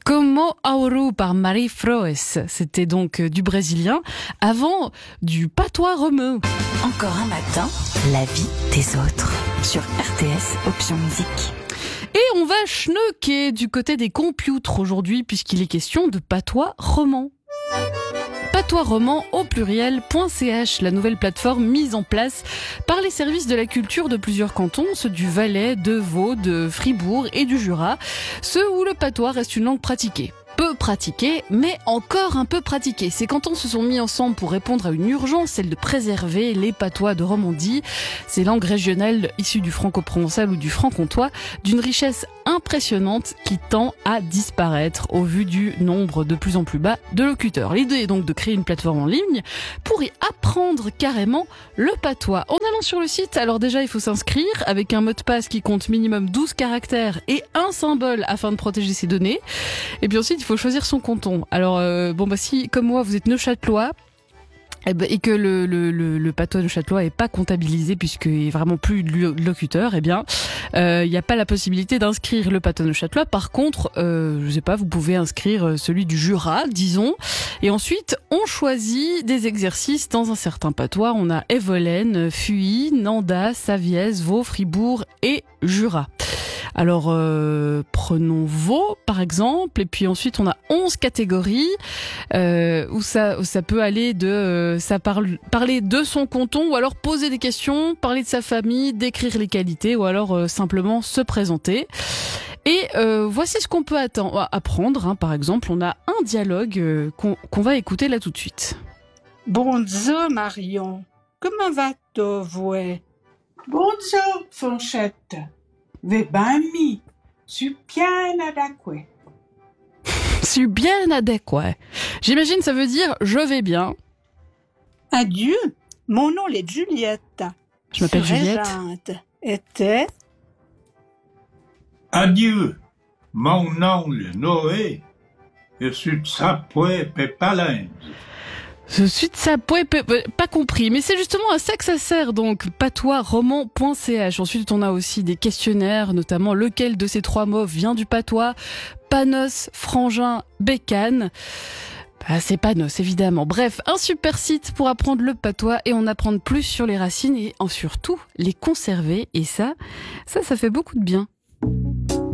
Como Auru par Marie Froes. C'était donc du brésilien, avant du patois romeu. Encore un matin, la vie des autres. Sur RTS Option Musique. Et on va schneuker du côté des computers aujourd'hui, puisqu'il est question de patois roman. Patois roman au pluriel.ch, la nouvelle plateforme mise en place par les services de la culture de plusieurs cantons, ceux du Valais, de Vaud, de Fribourg et du Jura, ceux où le patois reste une langue pratiquée. Peu pratiquée, mais encore un peu pratiquée. Ces cantons se sont mis ensemble pour répondre à une urgence, celle de préserver les patois de Romandie, ces langues régionales issues du franco-provençal ou du franc-comtois, d'une richesse impressionnante qui tend à disparaître au vu du nombre de plus en plus bas de locuteurs. L'idée est donc de créer une plateforme en ligne pour y apprendre carrément le patois. En allant sur le site, alors déjà il faut s'inscrire avec un mot de passe qui compte minimum 12 caractères et un symbole afin de protéger ses données. Et puis ensuite il faut choisir son canton. Alors si comme moi vous êtes neuchâtelois et que le patois neuchâtelois est pas comptabilisé puisqu'il n'y a vraiment plus de locuteurs, il n'y a pas la possibilité d'inscrire le patois neuchâtelois. Par contre, je sais pas, vous pouvez inscrire celui du Jura, disons. Et ensuite, on choisit des exercices dans un certain patois. On a Evolène, Fuy, Nanda, Savièse, Vaud, Fribourg et Jura. Alors, prenons Vaud, par exemple, et puis ensuite on a 11 catégories où ça peut aller de parler de son canton, ou alors poser des questions, parler de sa famille, décrire les qualités, ou alors simplement se présenter. Et voici ce qu'on peut apprendre. Par exemple, on a un dialogue qu'on va écouter là tout de suite. Bonjour Marion, comment va-t-on, vous? Bonjour, Fanchette. Ve bami, suis bien adéquat. Suis bien adéquat. J'imagine ça veut dire je vais bien. Adieu, mon nom est Juliette. Je m'appelle Juliette. Était. Adieu, mon nom est Noé. Je suis de Sapoué Pépalin. Je suis de Sapoué, pas compris, mais c'est justement à ça que ça sert, donc patoisroman.ch. Ensuite, on a aussi des questionnaires, notamment lequel de ces trois mots vient du patois. Panos, frangin, bécane. C'est Panos, évidemment. Bref, un super site pour apprendre le patois et en apprendre plus sur les racines et surtout les conserver. Et ça fait beaucoup de bien.